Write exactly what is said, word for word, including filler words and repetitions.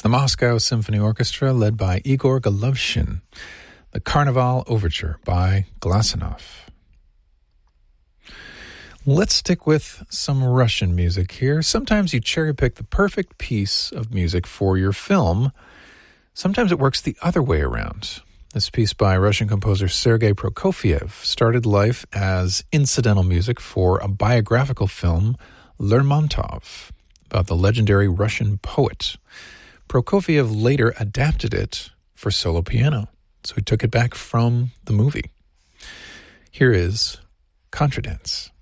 the Moscow Symphony Orchestra led by Igor Golovshin, the Carnival Overture by Glasunov. Let's stick with some Russian music here. Sometimes you cherry-pick the perfect piece of music for your film. Sometimes it works the other way around. This piece by Russian composer Sergei Prokofiev started life as incidental music for a biographical film, Lermontov, about the legendary Russian poet. Prokofiev later adapted it for solo piano, so he took it back from the movie. Here is Contradance.